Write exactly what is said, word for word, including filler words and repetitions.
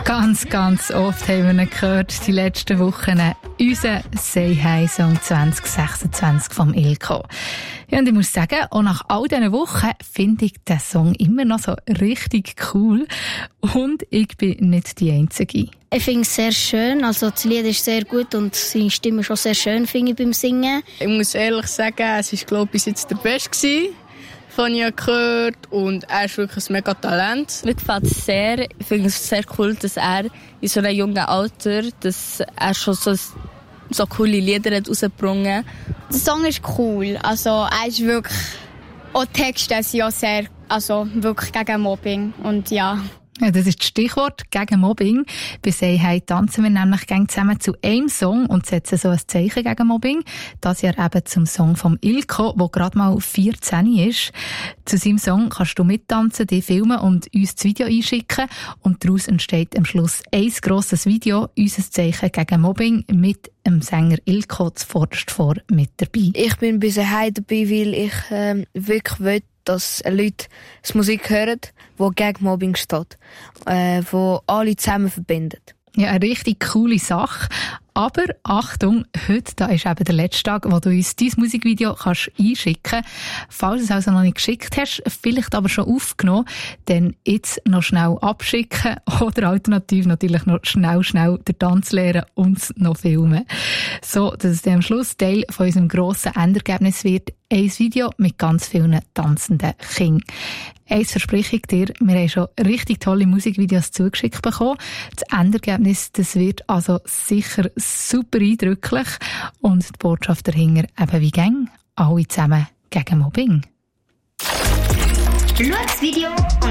Ganz, ganz oft haben wir ihn gehört, die letzten Wochen. Unser Say Hi Song zwanzig sechsundzwanzig vom Ilko. Ja, und ich muss sagen, auch nach all diesen Wochen finde ich den Song immer noch so richtig cool. Und ich bin nicht die Einzige. Ich finde es sehr schön. Also das Lied ist sehr gut und seine Stimme ist auch sehr schön, finde ich, beim Singen. Ich muss ehrlich sagen, es war, glaube ich, bis jetzt der Beste gewesen, von ich gehört, und er ist wirklich ein mega Talent. Mir gefällt es sehr. Ich finde es sehr cool, dass er in so einem jungen Alter, dass er schon so, so coole Lieder hat rausgebracht. Der Song ist cool. Also er ist wirklich, auch die Texte sind ja sehr, also wirklich gegen Mobbing und ja. Ja, das ist das Stichwort gegen Mobbing. Bei «Say Hi» tanzen wir nämlich gerne zusammen zu einem Song und setzen so ein Zeichen gegen Mobbing. Das Jahr eben zum Song vom Ilko, der gerade mal vierzehn ist. Zu seinem Song kannst du mittanzen, dich filmen und uns das Video einschicken. Und daraus entsteht am Schluss ein grosses Video, unser Zeichen gegen Mobbing, mit dem Sänger Ilko zuvorderst vor mit dabei. Ich bin bei «Say Hi» dabei, weil ich ähm, wirklich will, dass Leute die Musik hören, die gegen Mobbing steht, äh, die alle zusammen verbindet. Ja, eine richtig coole Sache. Aber Achtung, heute, da ist eben der letzte Tag, wo du uns dein Musikvideo kannst einschicken kannst. Falls du es also noch nicht geschickt hast, vielleicht aber schon aufgenommen, dann jetzt noch schnell abschicken oder alternativ natürlich noch schnell, schnell den Tanz lernen und noch filmen. So, dass es dann am Schluss Teil von unserem grossen Endergebnis wird. Ein Video mit ganz vielen tanzenden Kindern. Eins verspreche ich dir, wir haben schon richtig tolle Musikvideos zugeschickt bekommen. Das Endergebnis, das wird also sicher super eindrücklich. Und die Botschaft dahinter eben wie gang, alle zusammen gegen Mobbing. Schau das Video